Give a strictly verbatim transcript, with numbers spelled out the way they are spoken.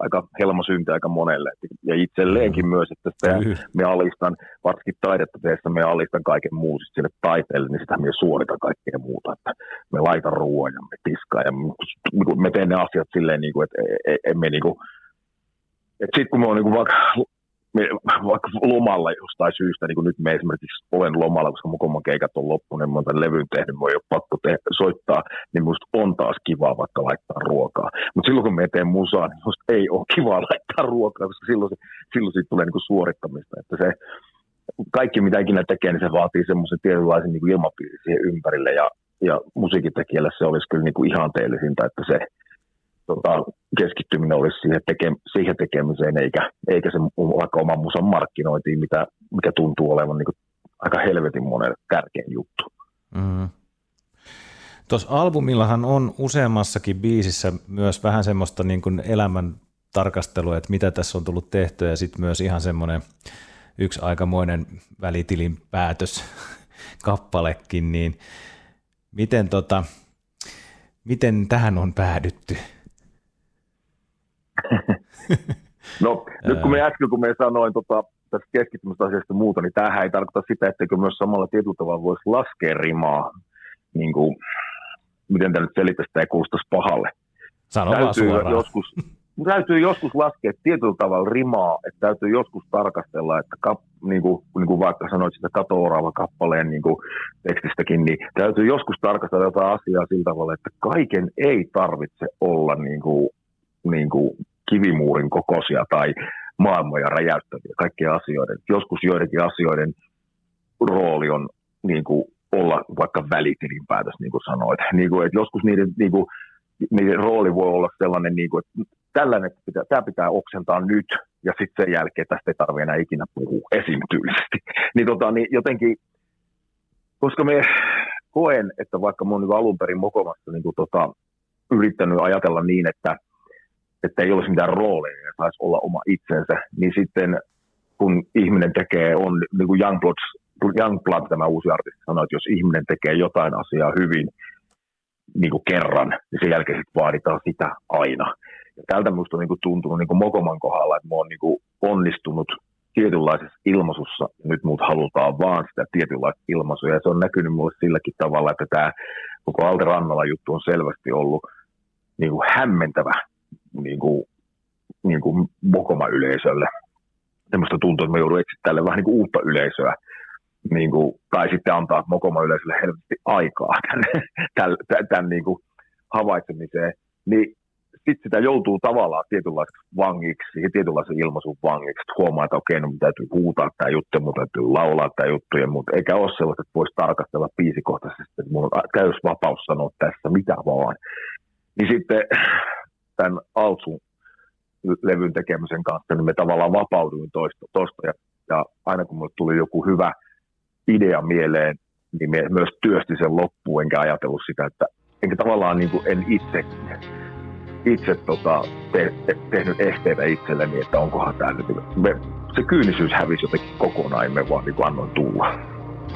aika helmasynti aika monelle. Ja itselleenkin myös, että sitä me alistan, varsinkin taidetta tehdessä me alistan kaiken muun siis sille taiteelle, niin sitä me suoritan kaikkea muuta. Että me laitan ruoan ja me tiskaan ja me, me teen ne asiat silleen, niin kuin, että emme niin kuin, että sitten kun me on niin kuin vaikka Me, vaikka lomalla jostain syystä, niin kuin nyt me esimerkiksi olen lomalla, koska Mokoman keikat on loppu, niin mä oon tämän levyn tehnyt, mä oon jo pakko te- soittaa, niin musta on taas kivaa vaikka laittaa ruokaa. Mutta silloin kun me teen musaa, niin musta ei ole kivaa laittaa ruokaa, koska silloin, se, silloin siitä tulee niin kuin suorittamista. Että se, kaikki mitä ikinä tekee, niin se vaatii semmoisen tietynlaisen niin kuin ilmapiirin siihen ympärille, ja, ja musiikintekijälle se olisi kyllä niin kuin ihanteellisinta, että se Tota, keskittyminen olisi siihen, teke, siihen tekemiseen, eikä, eikä se vaikka oman musan markkinointiin, mitä, mikä tuntuu olevan niin kuin aika helvetin monelle tärkein juttu. Mm. Tuossa albumillahan on useammassakin biisissä myös vähän semmoista niin kuin elämän tarkastelua, että mitä tässä on tullut tehtyä, ja sitten myös ihan semmoinen yksi aikamoinen välitilin päätös kappalekin, niin miten, tota, miten tähän on päädytty? No nyt kun me äsken, kun me sanoin tota, tästä keskittymistä asiasta muuta, niin tämähän ei tarkoita sitä, etteikö myös samalla tietyllä tavalla voisi laskea rimaa, niin kuin, miten tämä nyt selittäisi, että ei kuulostaisi pahalle. Sano vaan suoraan. Joskus, täytyy joskus laskea tietyllä tavalla rimaa, että täytyy joskus tarkastella, että kap, niin, kuin, niin kuin vaikka sanoit sitä Kato-Orava kappaleen niin kuin tekstistäkin, niin täytyy joskus tarkastella jotain asiaa sillä tavalla, että kaiken ei tarvitse olla niin kuin, niin kuin kivimuurin kokoisia tai maailmoja räjäyttäviä, kaikkia asioiden. Joskus joidenkin asioiden rooli on niin kuin olla vaikka välitilinpäätös, niin kuin sanoit. Niin kuin, että joskus niiden, niin kuin, niiden rooli voi olla sellainen, niin kuin, että tällainen, että pitää, tämä pitää oksentaa nyt, ja sitten sen jälkeen tästä ei tarvitse enää ikinä puhua esimtyylisesti. Niin, tota, niin jotenkin, koska me koen, että vaikka mä oon niin alun perin Mokomassa niin kuin, tota, yrittänyt ajatella niin, että että ei olisi mitään rooleja ja saisi olla oma itsensä, niin sitten kun ihminen tekee, on niin kuin Youngblood, Youngblood, tämä uusi artisti sanoi, että jos ihminen tekee jotain asiaa hyvin niin kuin kerran, niin sen jälkeen sitten vaaditaan sitä aina. Ja tältä minusta on niin kuin tuntunut niin kuin Mokoman kohdalla, että mä oon niin kuin onnistunut tietynlaisessa ilmaisussa, ja nyt muut halutaan vaan sitä tietynlaista ilmaisua, ja se on näkynyt mulle silläkin tavalla, että tämä koko Alte Rannala juttu on selvästi ollut niin kuin hämmentävä niin kuin, niin kuin Mokoma-yleisölle. Semmoista tuntuu, että me joudun etsiä tälle vähän niin kuin uutta yleisöä, niin kuin, tai sitten antaa Mokoma-yleisölle helvetti aikaa tämän, tämän, tämän, tämän niin kuin havaitsemiseen, niin sitten sitä joutuu tavallaan tietynlaiseksi vangiksi, ja tietynlaisen ilmaisun vangiksi, että huomaa, että okei, no mun täytyy huutaa tämä juttu, mun täytyy laulaa tämä juttu, mutta eikä ole sellaista, että voisi tarkastella biisikohtaisesti, että mun on täys vapaus sanoa tässä mitä vaan. Niin sitten tämän Altsun levyn tekemisen kanssa, niin me tavallaan vapauduin tuosta, ja, ja aina kun mulle tuli joku hyvä idea mieleen, niin me myös työsti sen loppuun, enkä ajatellut sitä, että enkä tavallaan niin kuin en itse, itse tota, te, te, tehnyt esteitä itselleni, että onkohan tämä nyt. Me, se kyynisyys hävisi jotenkin kokonaan, me vaan niin kuin annoin tulla.